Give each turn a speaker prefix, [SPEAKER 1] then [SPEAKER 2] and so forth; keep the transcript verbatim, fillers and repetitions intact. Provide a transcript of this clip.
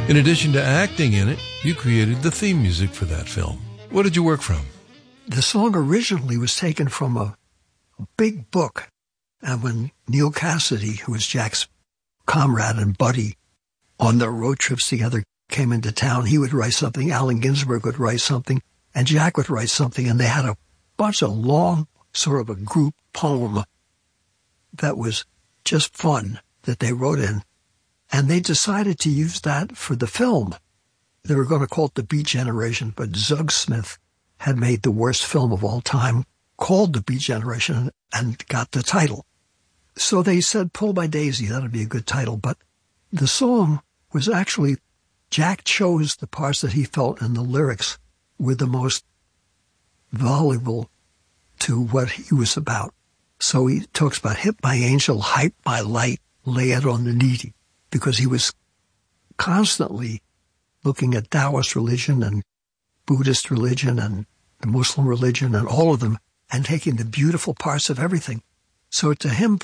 [SPEAKER 1] In addition to acting in it, you created the theme music for that film. What did you work from?
[SPEAKER 2] The song originally was taken from a, a big book. And when Neil Cassidy, who was Jack's comrade and buddy on their road trips together, came into town, he would write something, Allen Ginsberg would write something, and Jack would write something, and they had a bunch of long, sort of a group poem that was just fun that they wrote in. And they decided to use that for the film. They were going to call it The Beat Generation, but Zug Smith had made the worst film of all time, called The Beat Generation, and got the title. So they said, Pull by Daisy, that'd be a good title. But the song was actually, Jack chose the parts that he felt in the lyrics were the most valuable to what he was about. So he talks about hit my angel, hype my light, lay it on the needy, because he was constantly looking at Taoist religion and Buddhist religion and the Muslim religion and all of them and taking the beautiful parts of everything. So to him,